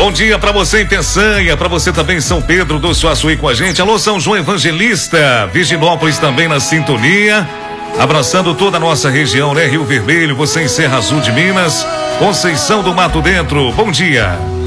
Bom dia pra você em Peçanha, pra você também em São Pedro do Suaçuí com a gente. Alô, São João Evangelista, Virginópolis também na sintonia. Abraçando toda a nossa região, né? Rio Vermelho, você em Serra Azul de Minas, Conceição do Mato Dentro, bom dia.